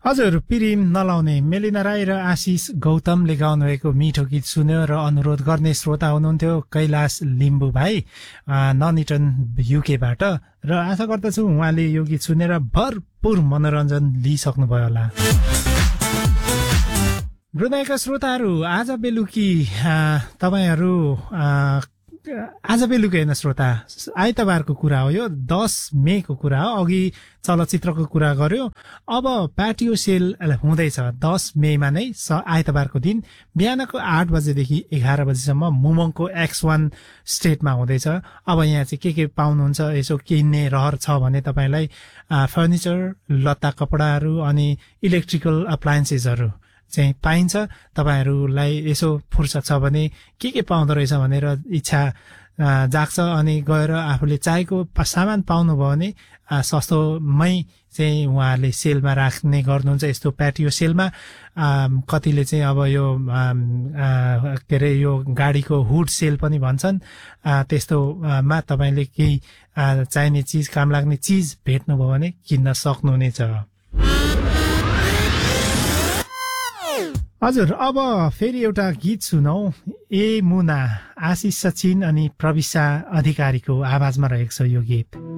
हजुर, पिरिम नलाउने मेलिना राई र आशिष गौतमले गाउनुभएको मिठो गीत सुन्यो र अनुरोध गर्ने श्रोता हुनुहुन्थ्यो कैलाश लिम्बू भाइ ननिटन युकेबाट र आशा गर्दछु उहाँले यो गीत सुनेर भरपूर मनोरञ्जन लिइसक्नुभयो होला। हृदयका श्रोताहरू, आज बेलुकी होइन श्रोता, आइतबारको कुरा हो यो, 10 मेको कुरा हो। अघि चलचित्रको कुरा गर्यो, अब प्याटियो सेल हुँदैछ 10 मेमा नै, आइतबारको दिन बिहानको 8 बजेदेखि 11 बजेसम्म मुमङको X1 स्टेटमा हुँदैछ। अब यहाँ चाहिँ के पाउनुहुन्छ, यसो किन्ने रहर छ भने तपाईँलाई फर्निचर, लत्ता कपडाहरू अनि इलेक्ट्रिकल अप्लायन्सेसहरू चाहिँ पाइन्छ। तपाईँहरूलाई यसो फुर्सद छ भने के पाउँदो रहेछ भनेर इच्छा जाग्छ अनि गएर आफूले चाहेको सामान पाउनुभयो भने सस्तोमै चाहिँ उहाँहरूले सेलमा राख्ने गर्नुहुन्छ। यस्तो प्याटियो सेलमा कतिले चाहिँ अब यो के अरे यो गाडीको हुड सेल पनि भन्छन्, त्यस्तोमा तपाईँले केही चाहिने चिज, काम लाग्ने चिज भेट्नुभयो भने किन्न सक्नुहुनेछ। हजुर, अब फेरि एउटा गीत सुनौ। ए मुना, आशिष सचिन अनि प्रविशा अधिकारीको आवाजमा रहेको छ यो गीत।